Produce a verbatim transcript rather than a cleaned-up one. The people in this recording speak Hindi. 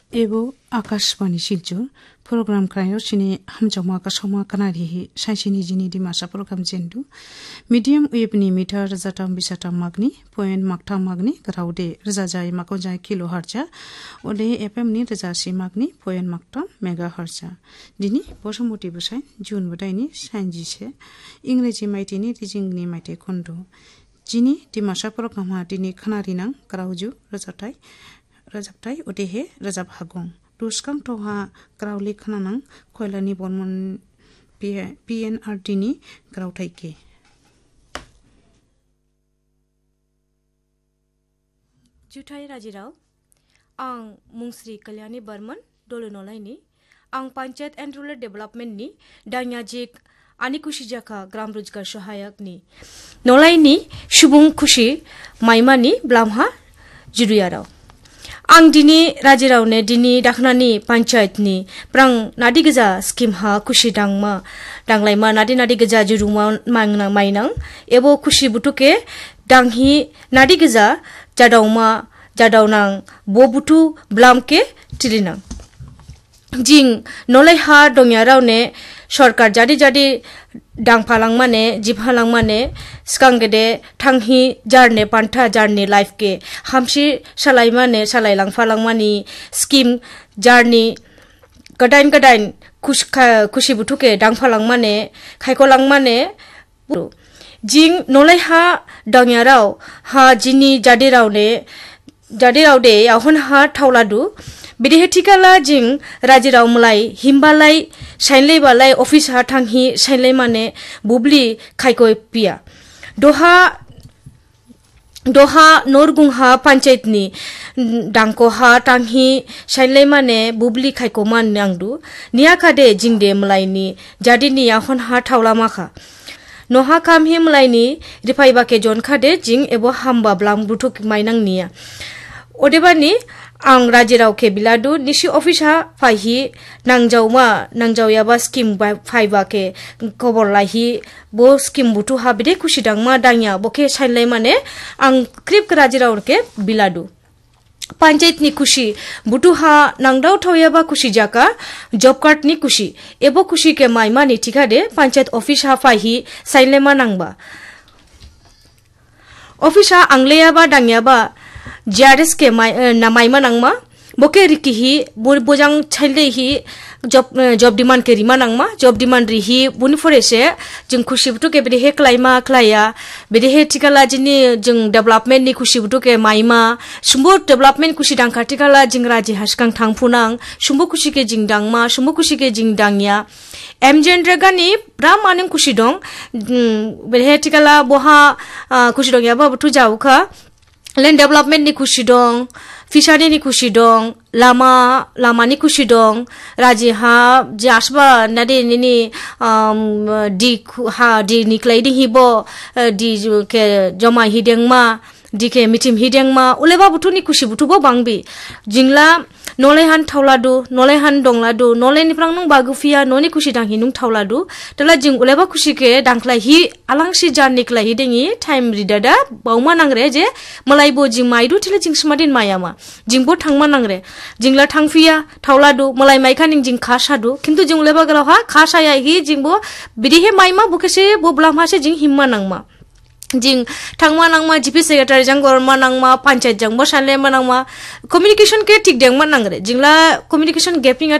एबो आकाशवाणी शिलचर प्रोग्राम क्रायो सिने हमजमा का समा कनारि साइसिनी जिनी Dimasa programme जेंदु medium वेबनी metre रजाताम बिसाताम मागनी point मागताम मागनी ग्राउडे रजाजाय माको जाय किलो हर्जा ओदे एफएम नि रजासी मागनी पॉइंट मागताम मेगा हर्जा दिनी बसमति बसाय जुन बदायनि सानजिसे इंग्रेजी माइटिनि रिजिंगनि माइटे खन्द जिनी दिमासा प्रोग्रामा दिनी खनारिनां ग्राउजु रजाताय रजाबताय ओदेहे रजाब हागं दुस्कां तोहा ग्राउलि खनानां खयलानि बर्मन पीएनआरडी नि ग्राउथायके जुथाय राजिराव आं मुंस्रि कल्याणी बर्मन दोलोनलायनि आं पंचायत एंड रूरल डेवलपमेंट नि दांयाजिक आनि खुशी जाखा ग्राम रोजगार सहायक नि नलायनि सुबुं खुशी माइमानि ब्लामहा जुरुयाराव आं दिनी राजिरावने दिनी दाखनानि पंचायतनि प्रां नादि गजा स्कीम हा खुशी दांमा दांलायमा नादि नादि गजा जुरुमा मांगना माइनां एबो खुशी बुटुके दांहि नादि गजा जादावमा जादावनां बो बुटु ब्लामके तिलिनां जिं नलाय हा दंयारावने सरकार जादि जादि दांफालां माने जिफालां माने स्कांगेदे थांहि जारने पान्था जारने लाइफ के हामसी सालाय माने सालाय लांफालां मानी स्कीम जारनी गदाइन गदाइन खुश खुशी बुटुके दांफालां माने खायखलां माने जिं नलाय हा दंयाराव हा जिनी जादिरावने जादिरावदे याहन हा थावलादु बिदेहेटिकाला जिं राजिराव मलाई हिमबालाई साइनलै बालाई ऑफिस हा थांहि साइनलै माने बुबली खायको पिया दोहा दोहा नोरगुंहा पंचायतनि दांको हा थांहि साइनलै माने बुबली खायको मान नांदु नियाखादे जिंदे मलाइनि जादिनि याहन हा थावला माखा नहा कामहि मलाइनि रिफाइबाके जनखादे जिं एबो हामबा ब्लाम बुथुक माइनांनिया ओदेबानि आं राजिराव के बिलादु निशी ऑफिसा फाहि नांजावमा नांजावयाबा स्कीम फाइबा के खबर लाहि बो स्कीम बुटु हा बिदे खुशी दांमा दांया बके साइनलै माने आं क्रिप राजिराव के बिलादु पंचायत नि खुशी बुटु हा नांदाव थौयाबा खुशी जाका जॉब कार्ड नि खुशी एबो खुशी के माइमा नि ठिकादे पंचायत ऑफिस हा फाहि साइनलै मा नांबा ऑफिसा आंलेयाबा दांयाबा जीआरएस के नामाइमा नांगमा बोके रिकिहि बोजां छाइले ही जॉब जॉब डिमांड के रिमा नांगमा जॉब डिमांड रिहि बुनि फरेसे जों खुशी बुटु के बेदे हे क्लाइमा क्लाया बेदे हे टिकाला जिनि जों डेवलपमेंट नि खुशी बुटु के माइमा सुम्बो डेवलपमेंट खुशी दां खाटिकाला जिं राजि हासकां थांफुनां सुम्बो खुशी के जिं दांमा सुम्बो खुशी के जिं दांया एमजेन रेगानि ब्रा माने खुशी दं बेदे हे टिकाला बहा खुशी दं याबा बुटु जाउखा लैंड डेवलपमेंट नि खुशी दं फिशारी नि खुशी दं लामा लामा नि खुशी दं राजी हा जासबा नादे निनि डी हा डी निक्लाइदि हिबो डी के जमा हिदेंमा डी के मिटिम हिदेंमा उलेबा बुथुनि खुशी बुथुबो बांबि जिंला नलेहान थावलादु नलेहान दंलादु नलेनिफ्रां नं बागुफिया ननि खुशी दांहि नुं थावलादु तला जिं उलेबा खुशी के दांख्लाय हि आलांसि जान निक्लाय हिदेंगी टाइम रिदादा बावमा नांगरे जे मलाइबो जिं माइदु थिले जिं समादिन मायामा जिंबो थांमा नांगरे जिंला थांफिया थावलादु मलाई माइखानिं जिं खासादु किन्तु जिं उलेबा गलाहा खासाया हि जिंबो बिदिहे माइमा बुकेसे बो ब्लामहासे जिं हिम्मा नांमा जिं थांमा नांमा जीपी सेक्रेटारि जंग गरमा नांमा पंचायत जंग बसाले नांमा कम्युनिकेशन के ठीक देंमा नांगरे जिंला कम्युनिकेशन गैपिंग